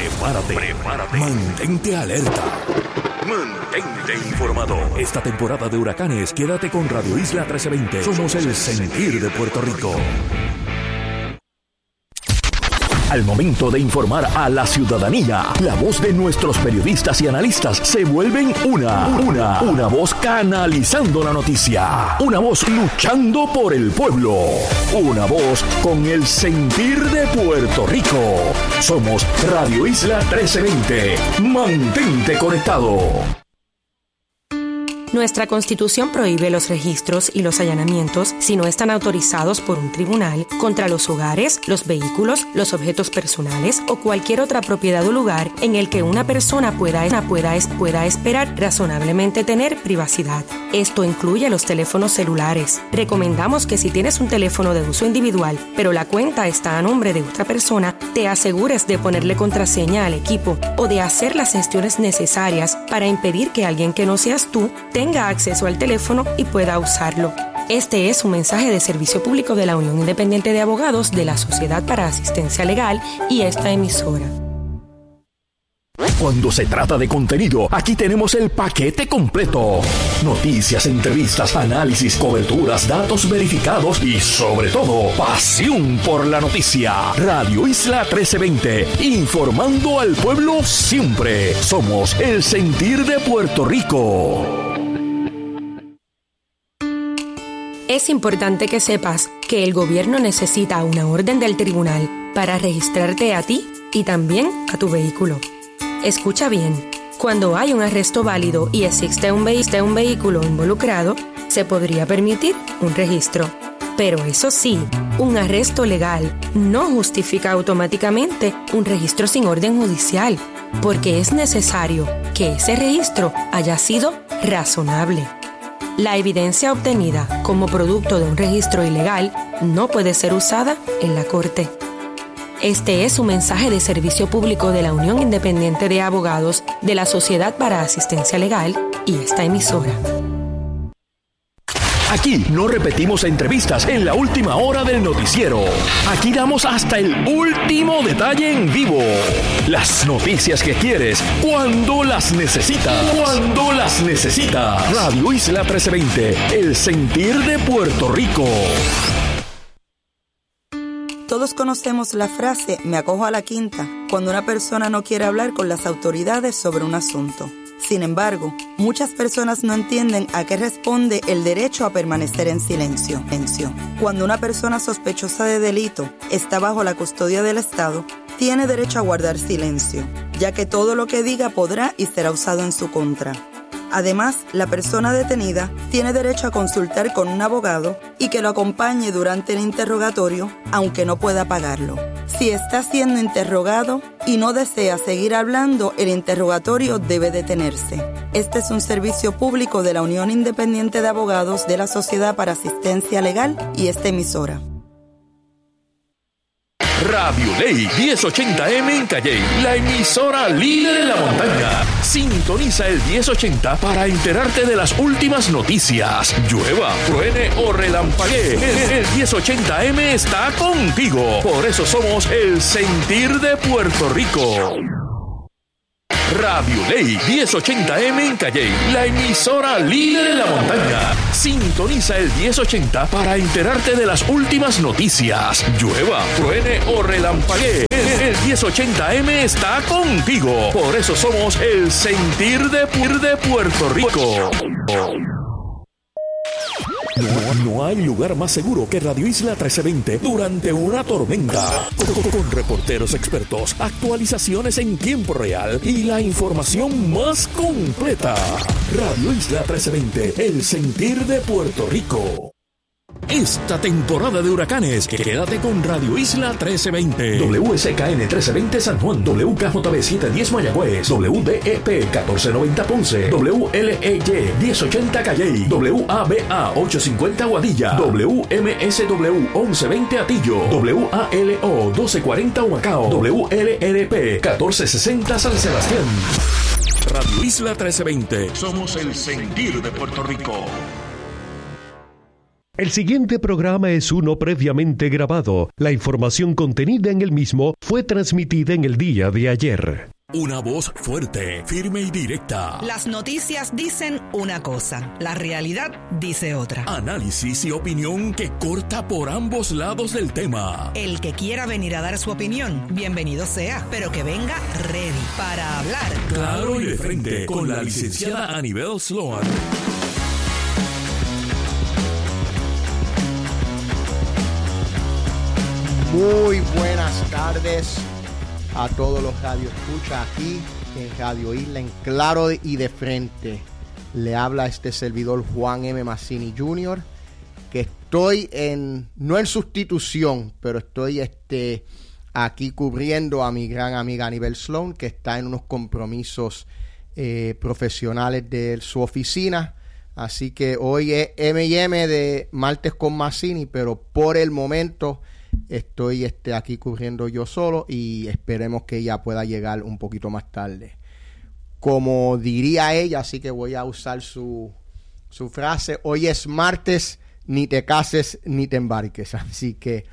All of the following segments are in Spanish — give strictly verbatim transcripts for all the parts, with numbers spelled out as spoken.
Prepárate, prepárate. Mantente alerta. Mantente informado. Esta temporada de huracanes, quédate con Radio Isla trece veinte. Somos el sentir de Puerto Rico. Al momento de informar a la ciudadanía, la voz de nuestros periodistas y analistas se vuelven una, una, una voz canalizando la noticia, una voz luchando por el pueblo, una voz con el sentir de Puerto Rico. Somos Radio Isla trece veinte. Mantente conectado. Nuestra Constitución prohíbe los registros y los allanamientos si no están autorizados por un tribunal contra los hogares, los vehículos, los objetos personales o cualquier otra propiedad o lugar en el que una persona pueda, pueda, pueda esperar razonablemente tener privacidad. Esto incluye los teléfonos celulares. Recomendamos que si tienes un teléfono de uso individual, pero la cuenta está a nombre de otra persona, te asegures de ponerle contraseña al equipo o de hacer las gestiones necesarias para impedir que alguien que no seas tú tenga acceso al teléfono y pueda usarlo. Este es un mensaje de servicio público de la Unión Independiente de Abogados de la Sociedad para Asistencia Legal y esta emisora. Cuando se trata de contenido, aquí tenemos el paquete completo. Noticias, entrevistas, análisis, coberturas, datos verificados y, sobre todo, pasión por la noticia. Radio Isla trece veinte, informando al pueblo siempre. Somos el sentir de Puerto Rico. Es importante que sepas que el gobierno necesita una orden del tribunal para registrarte a ti y también a tu vehículo. Escucha bien, cuando hay un arresto válido y existe un, ve- un vehículo involucrado, se podría permitir un registro. Pero eso sí, un arresto legal no justifica automáticamente un registro sin orden judicial, porque es necesario que ese registro haya sido razonable. La evidencia obtenida como producto de un registro ilegal no puede ser usada en la corte. Este es un mensaje de servicio público de la Unión Independiente de Abogados de la Sociedad para Asistencia Legal y esta emisora. Aquí no repetimos entrevistas en la última hora del noticiero. Aquí damos hasta el último detalle en vivo. Las noticias que quieres, cuando las necesitas. Cuando las necesitas. Radio Isla trece veinte, el sentir de Puerto Rico. Todos conocemos la frase "me acojo a la quinta" cuando una persona no quiere hablar con las autoridades sobre un asunto. Sin embargo, muchas personas no entienden a qué responde el derecho a permanecer en silencio. Cuando una persona sospechosa de delito está bajo la custodia del Estado, tiene derecho a guardar silencio, ya que todo lo que diga podrá y será usado en su contra. Además, la persona detenida tiene derecho a consultar con un abogado y que lo acompañe durante el interrogatorio, aunque no pueda pagarlo. Si está siendo interrogado y no desea seguir hablando, el interrogatorio debe detenerse. Este es un servicio público de la Unión Independiente de Abogados de la Sociedad para Asistencia Legal y esta emisora. Radio Ley diez ochenta eme en Calley, la emisora líder en la montaña. Sintoniza el diez ochenta para enterarte de las últimas noticias. Llueva, truene o relampaguee, el, el diez ochenta eme está contigo. Por eso somos el sentir de Puerto Rico. Radio Ley diez ochenta eme en Calley, la emisora líder en la montaña. Sintoniza el diez ochenta para enterarte de las últimas noticias. Llueva, truene o relampaguee, el, el diez ochenta eme está contigo. Por eso somos el sentir de, de Puerto Rico. No, no hay lugar más seguro que Radio Isla trece veinte durante una tormenta. Con, con reporteros expertos, actualizaciones en tiempo real y la información más completa. Radio Isla trece veinte, el sentir de Puerto Rico. Esta temporada de huracanes, quédate con Radio Isla trece veinte. W S K N trece veinte San Juan, W K J B setecientos diez Mayagüez, W D E P catorce noventa Ponce, W L E Y diez ochenta Calley, W A B A ochocientos cincuenta Guadilla, W M S W once veinte Atillo, W A L O doce cuarenta Humacao, W L R P catorce sesenta San Sebastián. Radio Isla trece veinte. Somos el sentir de Puerto Rico. El siguiente programa es uno previamente grabado. La información contenida en el mismo fue transmitida en el día de ayer. Una voz fuerte, firme y directa. Las noticias dicen una cosa, la realidad dice otra. Análisis y opinión que corta por ambos lados del tema. El que quiera venir a dar su opinión, bienvenido sea, pero que venga ready para hablar. Claro y de frente, con la licenciada Anibel Sloan. Muy buenas tardes a todos los radioescuchas aquí en Radio Isla, en Claro y de Frente. Le habla este servidor Juan M. Mazzini junior, que estoy en, no en sustitución, pero estoy este, aquí cubriendo a mi gran amiga Anibel Sloan, que está en unos compromisos eh, profesionales de su oficina. Así que hoy es eme y eme de Martes con Mazzini, pero por el momento estoy este, aquí cubriendo yo solo y esperemos que ella pueda llegar un poquito más tarde. Como diría ella, así que voy a usar su, su frase: hoy es martes, ni te cases ni te embarques. Así que,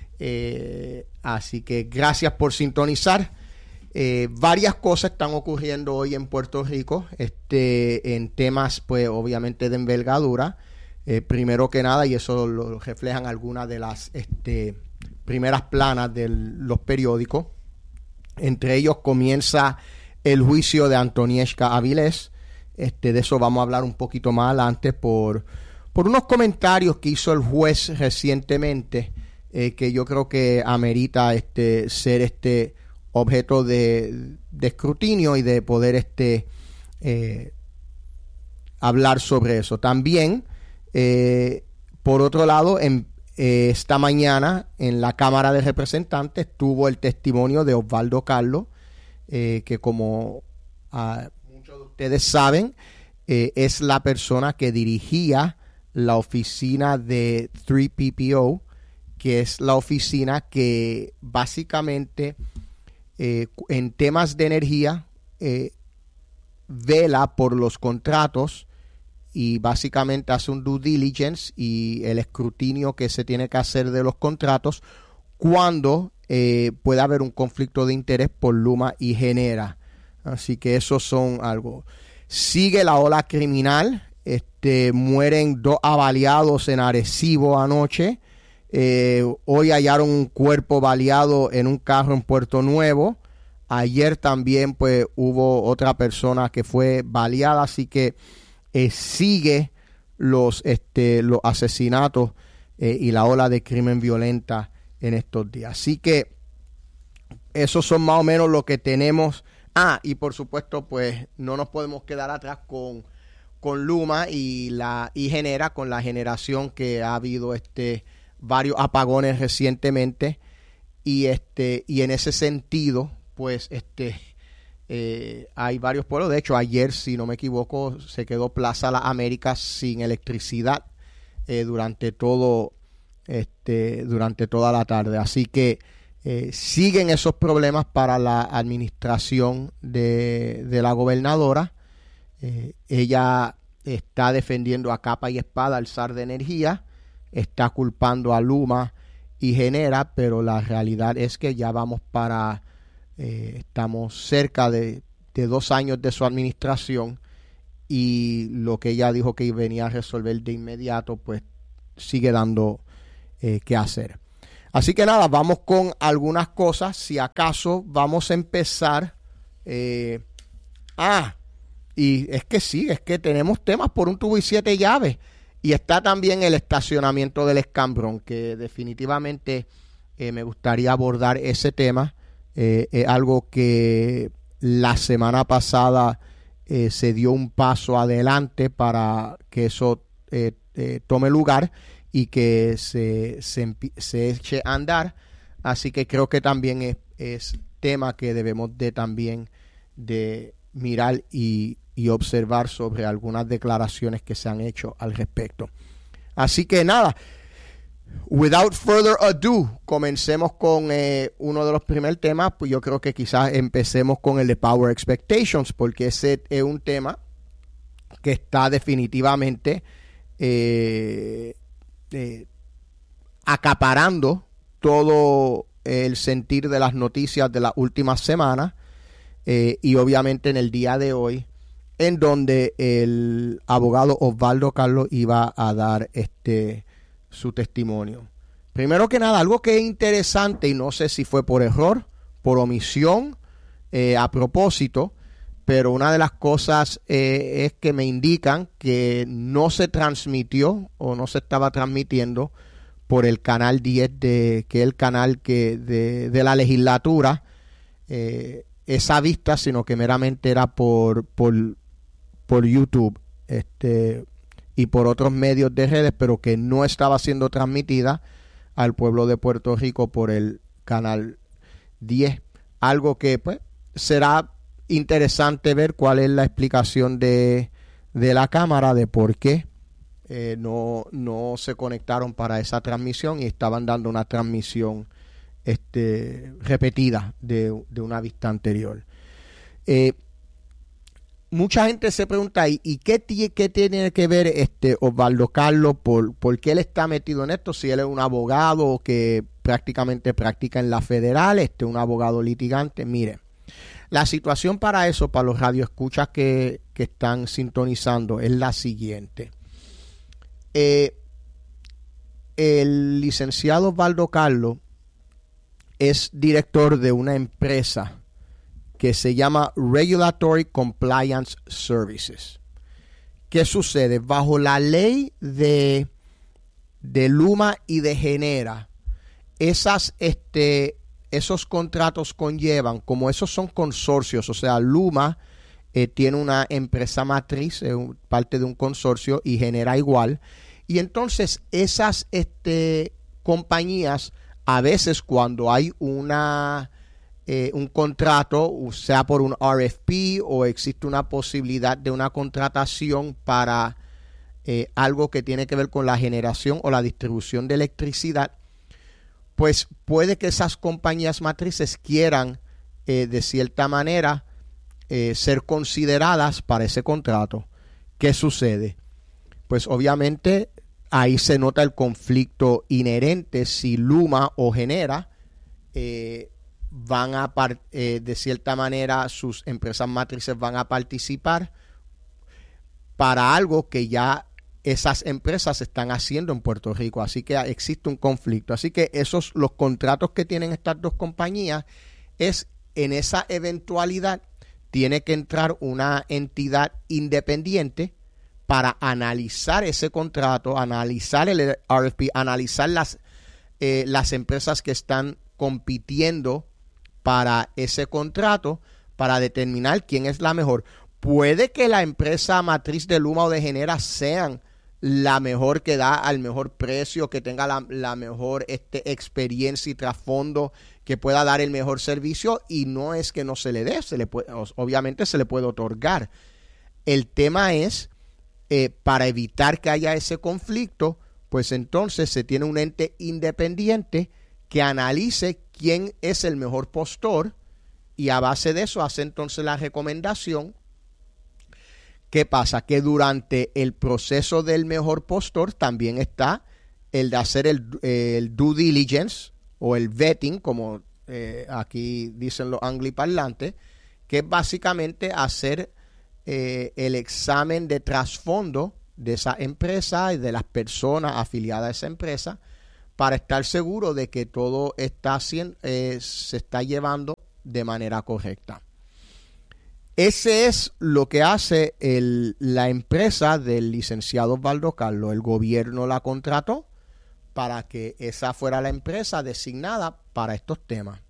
eh, así que gracias por sintonizar. Eh, varias cosas están ocurriendo hoy en Puerto Rico, este, en temas, pues, obviamente de envergadura. Eh, primero que nada, y eso lo reflejan algunas de las este, primeras planas de los periódicos. Entre ellos comienza el juicio de Antonieshka Avilés. Este, de eso vamos a hablar un poquito más adelante por, por unos comentarios que hizo el juez recientemente, eh, que yo creo que amerita este, ser este objeto de, de escrutinio y de poder este, eh, hablar sobre eso. También, eh, por otro lado, en Eh, esta mañana en la Cámara de Representantes tuvo el testimonio de Osvaldo Carlos, eh, que como uh, muchos de ustedes saben, eh, es la persona que dirigía la oficina de tres P P O, que es la oficina que básicamente eh, en temas de energía eh, vela por los contratos y básicamente hace un due diligence y el escrutinio que se tiene que hacer de los contratos cuando eh, pueda haber un conflicto de interés por Luma y Genera. Así que esos son algo. Sigue la ola criminal. Este, mueren dos baleados en Arecibo anoche. Eh, hoy hallaron un cuerpo baleado en un carro en Puerto Nuevo. Ayer también pues hubo otra persona que fue baleada. Así que Eh, sigue los, este, los asesinatos eh, y la ola de crimen violenta en estos días. Así que esos son más o menos lo que tenemos. Ah, y por supuesto, pues no nos podemos quedar atrás con, con Luma y la y Genera, con la generación que ha habido este varios apagones recientemente. Y este, y en ese sentido, pues este Eh, hay varios pueblos. De hecho, ayer, si no me equivoco, se quedó Plaza Las Américas sin electricidad eh, durante todo este durante toda la tarde. Así que eh, siguen esos problemas para la administración de, de la gobernadora. Eh, ella está defendiendo a capa y espada al zar de energía, está culpando a Luma y Genera, pero la realidad es que ya vamos para Eh, estamos cerca de, de dos años de su administración y lo que ella dijo que venía a resolver de inmediato, pues sigue dando eh, que hacer. Así que nada, vamos con algunas cosas. Si acaso vamos a empezar. Eh, ah, y es que sí, es que tenemos temas por un tubo y siete llaves. Y está también el estacionamiento del Escambrón, que definitivamente eh, me gustaría abordar ese tema. Eh, es algo que la semana pasada eh, se dio un paso adelante para que eso eh, eh, tome lugar y que se, se, se eche a andar. Así que creo que también es, es tema que debemos de también de mirar y, y observar sobre algunas declaraciones que se han hecho al respecto. Así que nada, without further ado, comencemos con eh, uno de los primeros temas. Pues yo creo que quizás empecemos con el de Power Expectations, porque ese es un tema que está definitivamente eh, eh, acaparando todo el sentir de las noticias de las últimas semanas, eh, y obviamente en el día de hoy, en donde el abogado Osvaldo Carlos iba a dar este su testimonio. Primero que nada, algo que es interesante, y no sé si fue por error, por omisión, eh, a propósito, pero una de las cosas eh, es que me indican que no se transmitió o no se estaba transmitiendo por el canal diez, de, que es el canal que de, de la legislatura, eh, esa vista, sino que meramente era por, por, por YouTube este, y por otros medios de redes, pero que no estaba siendo transmitida al pueblo de Puerto Rico por el canal diez. Algo que pues será interesante ver cuál es la explicación de, de la Cámara de por qué eh, no, no se conectaron para esa transmisión y estaban dando una transmisión este, repetida de, de una vista anterior. Eh, mucha gente se pregunta, ¿y, y qué, qué tiene que ver este Osvaldo Carlos? Por, ¿Por qué él está metido en esto? Si él es un abogado que prácticamente practica en la federal, este un abogado litigante. Mire, la situación para eso, para los radioescuchas que, que están sintonizando, es la siguiente. Eh, el licenciado Osvaldo Carlos es director de una empresa que se llama Regulatory Compliance Services. ¿Qué sucede? Bajo la ley de, de Luma y de Genera, esas, este, esos contratos conllevan, como esos son consorcios, o sea, Luma eh, tiene una empresa matriz, eh, parte de un consorcio, y Genera igual. Y entonces esas este, compañías, a veces cuando hay una... Eh, un contrato, sea por un R F P o existe una posibilidad de una contratación para eh, algo que tiene que ver con la generación o la distribución de electricidad, pues puede que esas compañías matrices quieran eh, de cierta manera eh, ser consideradas para ese contrato. ¿Qué sucede? Pues obviamente ahí se nota el conflicto inherente si Luma o Genera eh, van a, eh, de cierta manera, sus empresas matrices van a participar para algo que ya esas empresas están haciendo en Puerto Rico. Así que existe un conflicto. Así que esos, los contratos que tienen estas dos compañías, es en esa eventualidad tiene que entrar una entidad independiente para analizar ese contrato, analizar el R F P, analizar las, eh, las empresas que están compitiendo para ese contrato, para determinar quién es la mejor. Puede que la empresa matriz de Luma o de Genera sean la mejor, que da al mejor precio, que tenga la, la mejor este, experiencia y trasfondo, que pueda dar el mejor servicio, y no es que no se le dé, se le puede, obviamente se le puede otorgar. El tema es, eh, para evitar que haya ese conflicto, pues entonces se tiene un ente independiente que analice quién es el mejor postor, y a base de eso hace entonces la recomendación. ¿Qué pasa? Que durante el proceso del mejor postor también está el de hacer el, el due diligence o el vetting, como eh, aquí dicen los angliparlantes, que es básicamente hacer eh, el examen de trasfondo de esa empresa y de las personas afiliadas a esa empresa, para estar seguro de que todo está haciendo, eh, se está llevando de manera correcta. Ese es lo que hace el, la empresa del licenciado Osvaldo Carlos. El gobierno la contrató para que esa fuera la empresa designada para estos temas.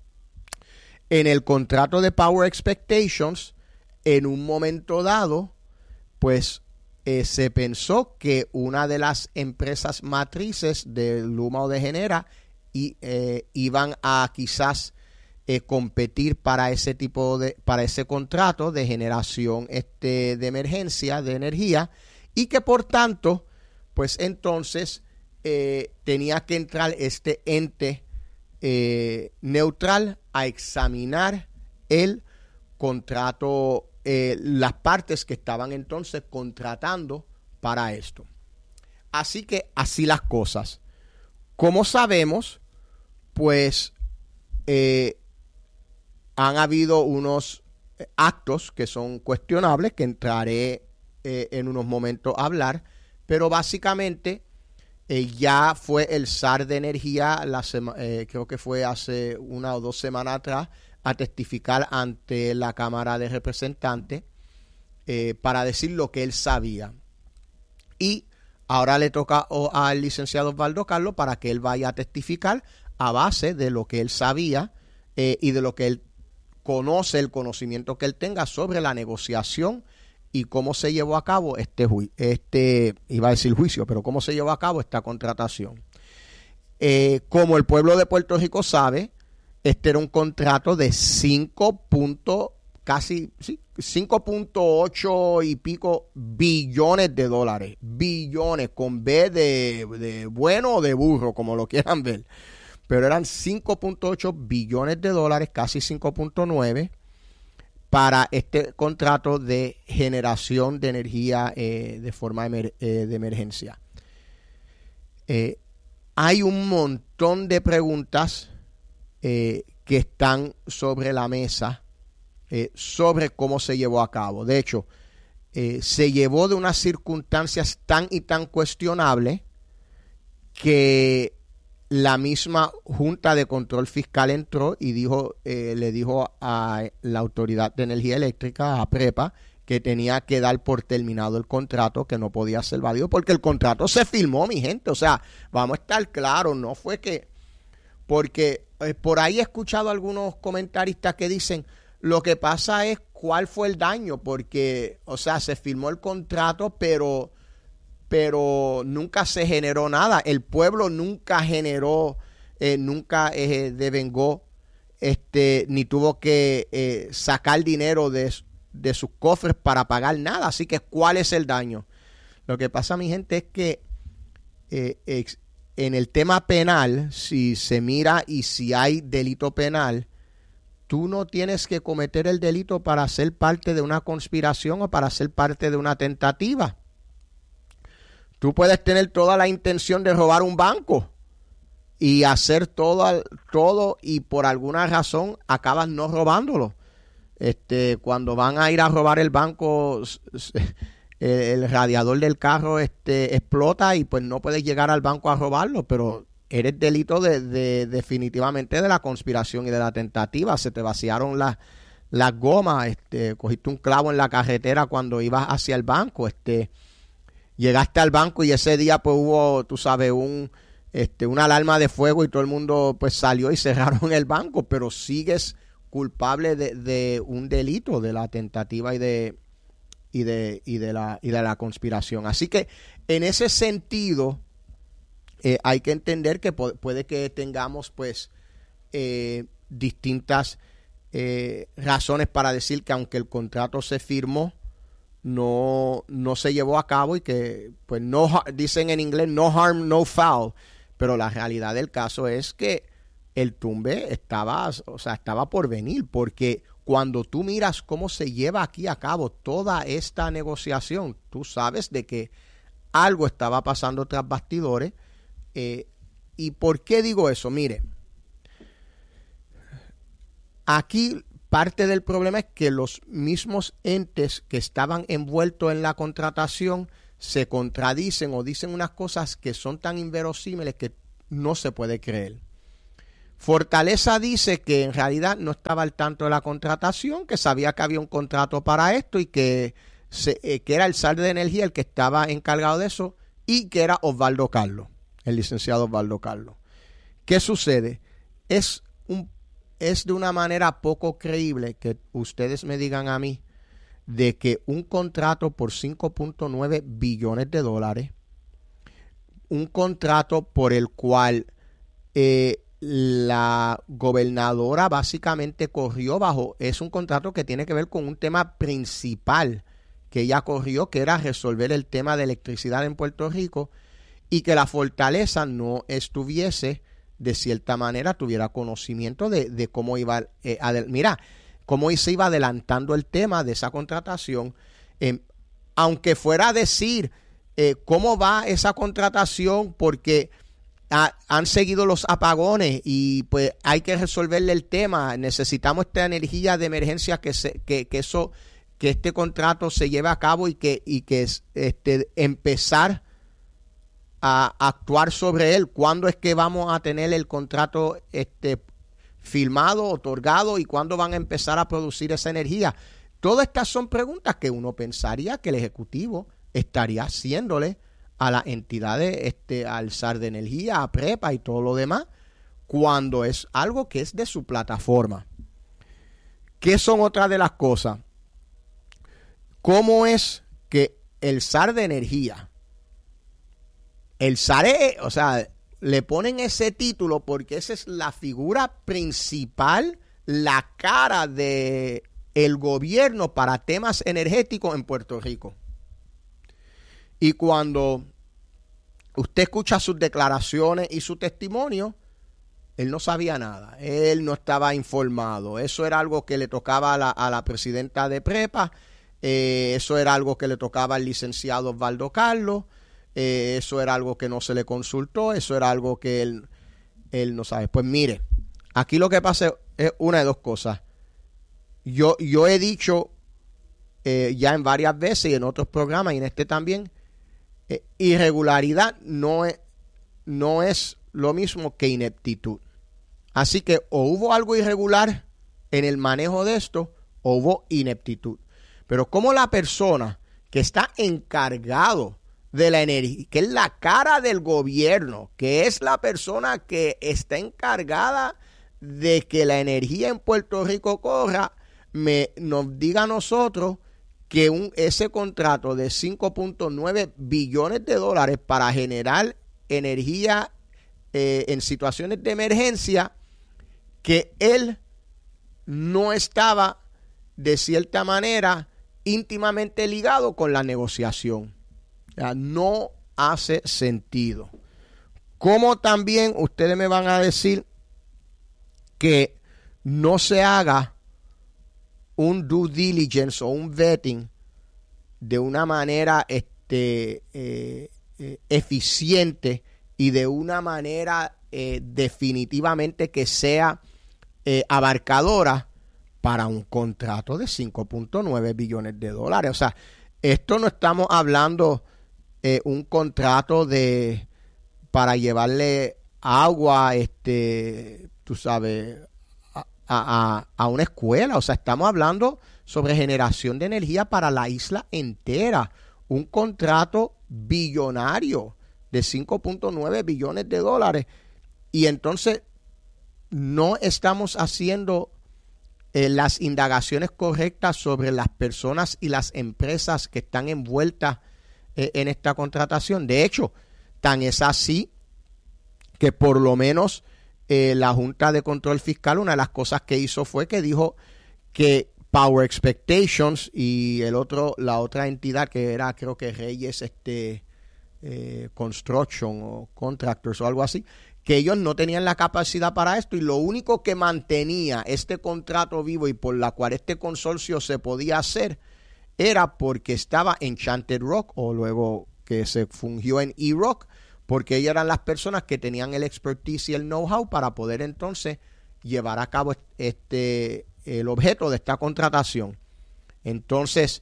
En el contrato de Power Expectations, en un momento dado, pues Eh, se pensó que una de las empresas matrices de Luma o de Genera y, eh, iban a quizás eh, competir para ese tipo de, para ese contrato de generación este, de emergencia de energía, y que por tanto, pues entonces eh, tenía que entrar este ente eh, neutral a examinar el contrato, Eh, las partes que estaban entonces contratando para esto. así que así las cosas. Como sabemos, pues eh, han habido unos actos que son cuestionables, que entraré eh, en unos momentos a hablar, pero básicamente eh, ya fue el S A R de Energía, la sema, eh, creo que fue hace una o dos semanas atrás, a testificar ante la Cámara de Representantes eh, para decir lo que él sabía. Y ahora le toca al licenciado Osvaldo Carlos para que él vaya a testificar a base de lo que él sabía eh, y de lo que él conoce, el conocimiento que él tenga sobre la negociación y cómo se llevó a cabo este, ju- este iba a decir juicio, pero cómo se llevó a cabo esta contratación. Eh, como el pueblo de Puerto Rico sabe, este era un contrato de cinco punto, casi, sí, cinco punto ocho y pico billones de dólares. Billones, con B de, de bueno o de burro, como lo quieran ver. Pero eran cinco punto ocho billones de dólares, casi cinco punto nueve, para este contrato de generación de energía eh, de forma emer, eh, de emergencia. Eh, hay un montón de preguntas eh, que están sobre la mesa eh, sobre cómo se llevó a cabo. De hecho, eh, se llevó de unas circunstancias tan y tan cuestionables que la misma Junta de Control Fiscal entró y dijo, eh, le dijo a la Autoridad de Energía Eléctrica, a PREPA, que tenía que dar por terminado el contrato, que no podía ser válido, porque el contrato se firmó, mi gente. O sea, vamos a estar claros, no fue que... Porque eh, por ahí he escuchado algunos comentaristas que dicen, lo que pasa es cuál fue el daño, porque, o sea, se firmó el contrato, pero... pero nunca se generó nada. El pueblo nunca generó, eh, nunca eh, devengó, este, ni tuvo que eh, sacar dinero de, de sus cofres para pagar nada. Así que, ¿cuál es el daño? Lo que pasa, mi gente, es que eh, ex, en el tema penal, si se mira y si hay delito penal, tú no tienes que cometer el delito para ser parte de una conspiración o para ser parte de una tentativa. Tú puedes tener toda la intención de robar un banco y hacer todo, todo y por alguna razón acabas no robándolo. Este, cuando van a ir a robar el banco, el radiador del carro este, explota y pues no puedes llegar al banco a robarlo, pero eres delito de, de definitivamente de la conspiración y de la tentativa. Se te vaciaron las las gomas, este, cogiste un clavo en la carretera cuando ibas hacia el banco, este... Llegaste al banco y ese día pues hubo, tú sabes, un este una alarma de fuego y todo el mundo pues salió y cerraron el banco, pero sigues culpable de, de un delito, de la tentativa y de y de y de la y de la conspiración. Así que en ese sentido eh, hay que entender que po- puede que tengamos pues eh, distintas eh, razones para decir que aunque el contrato se firmó, no no se llevó a cabo y que pues no, dicen en inglés no harm, no foul, pero la realidad del caso es que el tumbe estaba, o sea, estaba por venir, porque cuando tú miras cómo se lleva aquí a cabo toda esta negociación, tú sabes de que algo estaba pasando tras bastidores. Eh, ¿y por qué digo eso? Mire, aquí parte del problema es que los mismos entes que estaban envueltos en la contratación se contradicen o dicen unas cosas que son tan inverosímiles que no se puede creer. Fortaleza dice que en realidad no estaba al tanto de la contratación, que sabía que había un contrato para esto y que, se, eh, que era el S A R de Energía el que estaba encargado de eso y que era Osvaldo Carlos, el licenciado Osvaldo Carlos. ¿Qué sucede? Es un Es de una manera poco creíble que ustedes me digan a mí de que un contrato por cinco punto nueve billones de dólares, un contrato por el cual eh, la gobernadora básicamente corrió bajo, es un contrato que tiene que ver con un tema principal que ella corrió, que era resolver el tema de electricidad en Puerto Rico, y que la fortaleza no estuviese de cierta manera, tuviera conocimiento de, de cómo iba, eh, adel- mira, cómo se iba adelantando el tema de esa contratación, eh, aunque fuera a decir eh, ¿cómo va esa contratación? Porque ha, han seguido los apagones y pues hay que resolverle el tema. Necesitamos esta energía de emergencia que, se, que, que eso, que este contrato se lleve a cabo y que, y que este, empezar a actuar sobre él. ¿Cuándo es que vamos a tener el contrato este, firmado, otorgado, y cuándo van a empezar a producir esa energía? Todas estas son preguntas que uno pensaría que el Ejecutivo estaría haciéndole a las entidades, este, al S A R de Energía, a PREPA y todo lo demás, cuando es algo que es de su plataforma. ¿Qué son otras de las cosas? ¿Cómo es que el S A R de Energía, el S A R, o sea, le ponen ese título porque esa es la figura principal, la cara de el gobierno para temas energéticos en Puerto Rico? Y cuando usted escucha sus declaraciones y su testimonio, él no sabía nada, él no estaba informado. Eso era algo que le tocaba a la, a la presidenta de PREPA, eh, eso era algo que le tocaba al licenciado Osvaldo Carlos, eh, eso era algo que no se le consultó, eso era algo que él, él no sabe. Pues mire, aquí lo que pasa es una de dos cosas. Yo, yo he dicho eh, ya en varias veces y en otros programas y en este también, eh, irregularidad no es, no es lo mismo que ineptitud. Así que o hubo algo irregular en el manejo de esto o hubo ineptitud. Pero como la persona que está encargado de la energía, que es la cara del gobierno, que es la persona que está encargada de que la energía en Puerto Rico corra, me, nos diga a nosotros que un, ese contrato de cinco punto nueve billones de dólares para generar energía eh, en situaciones de emergencia, que él no estaba de cierta manera íntimamente ligado con la negociación. O sea, no hace sentido. Como también ustedes me van a decir que no se haga un due diligence o un vetting de una manera este, eh, eh, eficiente y de una manera eh, definitivamente que sea eh, abarcadora para un contrato de cinco punto nueve billones de dólares. O sea, esto no estamos hablando eh, un contrato de para llevarle agua, este, tú sabes, a, a, a una escuela. O sea, estamos hablando sobre generación de energía para la isla entera. Un contrato billonario de cinco punto nueve billones de dólares. Y entonces no estamos haciendo eh, las indagaciones correctas sobre las personas y las empresas que están envueltas eh, en esta contratación. De hecho, tan es así que por lo menos eh, la Junta de Control Fiscal, una de las cosas que hizo fue que dijo que Power Expectations y el otro, la otra entidad que era, creo que Reyes este, eh, Construction o Contractors o algo así, que ellos no tenían la capacidad para esto, y lo único que mantenía este contrato vivo y por la cual este consorcio se podía hacer era porque estaba Enchanted Rock, o luego que se fungió en E-Rock, porque ellas eran las personas que tenían el expertise y el know-how para poder entonces llevar a cabo este el objeto de esta contratación. Entonces,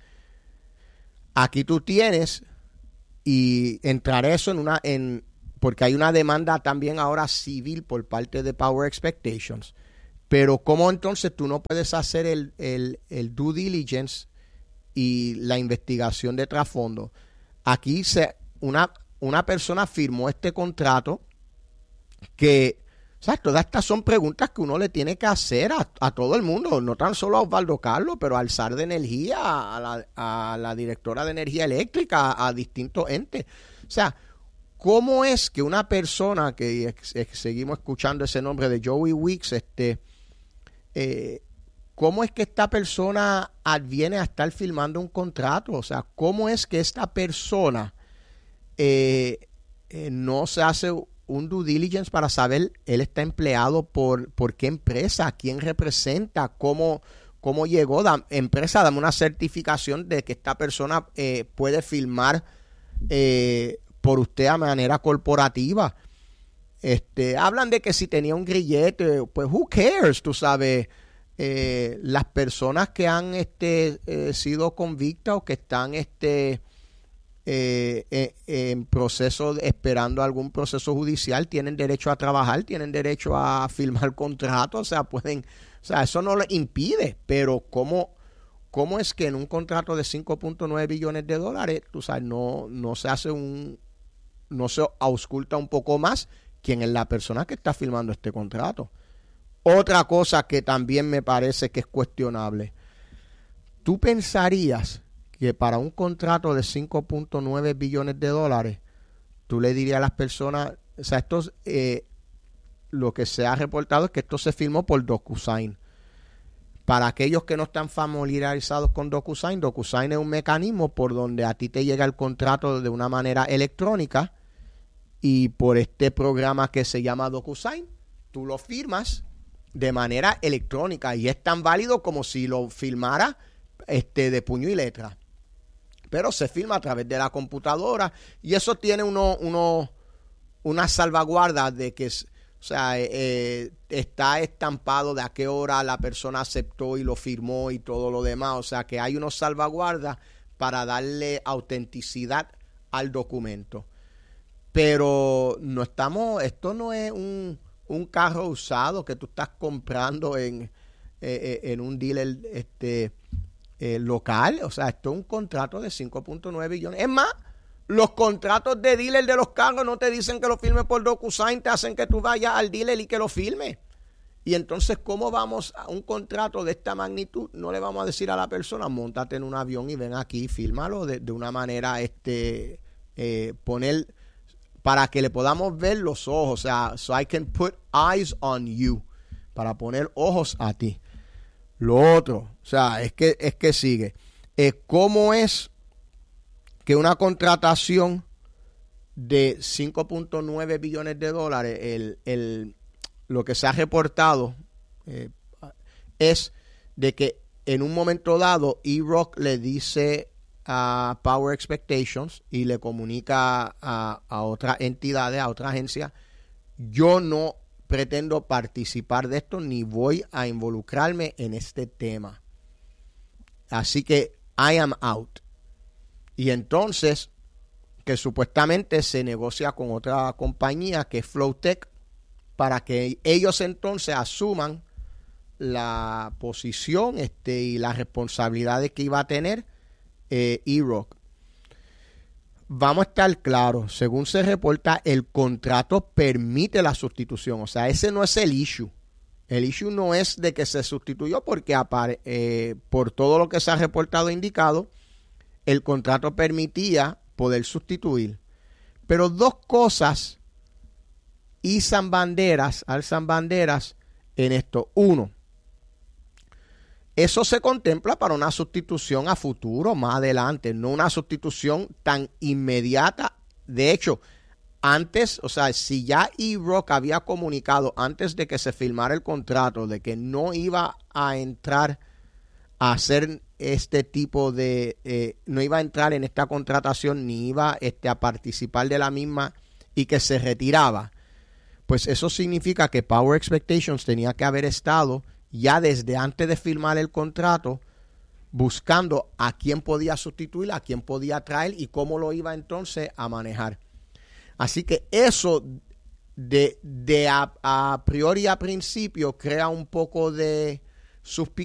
aquí tú tienes, y entraré eso en una en porque hay una demanda también ahora civil por parte de Power Expectations. Pero ¿cómo entonces tú no puedes hacer el, el, el due diligence y la investigación de trasfondo? Aquí se, una, una persona firmó este contrato que, o sea, todas estas son preguntas que uno le tiene que hacer a, a todo el mundo, no tan solo a Osvaldo Carlos, pero al S A R de Energía, a la, a la directora de Energía Eléctrica, a, a distintos entes. O sea, ¿cómo es que una persona que ex, ex, seguimos escuchando ese nombre de Joey Weeks, este, eh, cómo es que esta persona viene a estar firmando un contrato? O sea, ¿cómo es que esta persona eh, eh, no se hace un due diligence para saber él está empleado por, por qué empresa, a quién representa, cómo, cómo llegó? Da, empresa, dame una certificación de que esta persona eh, puede firmar eh, por usted a manera corporativa. Este, hablan de que si tenía un grillete, pues who cares, tú sabes. Eh, las personas que han este, eh, sido convictas o que están este, eh, eh, en proceso, esperando algún proceso judicial, tienen derecho a trabajar, tienen derecho a firmar contratos, o sea, pueden, o sea, eso no les impide, pero ¿cómo, cómo es que en un contrato de cinco punto nueve billones de dólares, tú sabes, no, no se hace un, no se ausculta un poco más quién es la persona que está firmando este contrato? Otra cosa que también me parece que es cuestionable. ¿Tú pensarías que para un contrato de cinco punto nueve billones de dólares, tú le dirías a las personas, o sea, esto, eh, lo que se ha reportado es que esto se firmó por DocuSign? Para aquellos que no están familiarizados con DocuSign, DocuSign es un mecanismo por donde a ti te llega el contrato de una manera electrónica y por este programa que se llama DocuSign, tú lo firmas de manera electrónica y es tan válido como si lo firmara este, de puño y letra. Pero se firma a través de la computadora y eso tiene uno, uno, una salvaguarda de que, o sea, eh, está estampado de a qué hora la persona aceptó y lo firmó y todo lo demás. O sea, que hay unos salvaguardas para darle autenticidad al documento. Pero no estamos, esto no es un... un carro usado que tú estás comprando en, eh, en un dealer este, eh, local. O sea, esto es un contrato de cinco punto nueve billones. Es más, los contratos de dealer de los carros no te dicen que lo firme por DocuSign, te hacen que tú vayas al dealer y que lo firme. Y entonces, ¿cómo vamos a un contrato de esta magnitud? No le vamos a decir a la persona, móntate en un avión y ven aquí, fírmalo de, de una manera, este, eh, poner... para que le podamos ver los ojos, o sea, so I can put eyes on you, para poner ojos a ti. Lo otro, o sea, es que, es que sigue. Eh, ¿Cómo es que una contratación de cinco punto nueve billones de dólares, el, el, lo que se ha reportado eh, es de que en un momento dado, E-Rock le dice a Power Expectations y le comunica a, a otras entidades, a otra agencia, yo no pretendo participar de esto ni voy a involucrarme en este tema. Así que I am out. Y entonces, que supuestamente se negocia con otra compañía que es Flowtech para que ellos entonces asuman la posición este, y las responsabilidades que iba a tener eh, E-Rock. Vamos a estar claros, según se reporta, el contrato permite la sustitución, o sea, ese no es el issue. El issue no es de que se sustituyó porque apare, eh, por todo lo que se ha reportado e indicado, el contrato permitía poder sustituir. Pero dos cosas izan banderas, alzan banderas en esto. Uno, eso se contempla para una sustitución a futuro, más adelante, no una sustitución tan inmediata. De hecho, antes, o sea, si ya E-Rock había comunicado antes de que se firmara el contrato de que no iba a entrar a hacer este tipo de, eh, no iba a entrar en esta contratación ni iba este, a participar de la misma y que se retiraba, pues eso significa que Power Expectations tenía que haber estado ya desde antes de firmar el contrato buscando a quién podía sustituir, a quién podía traer y cómo lo iba entonces a manejar. Así que eso de, de a, a priori a principio crea un poco de suspicacia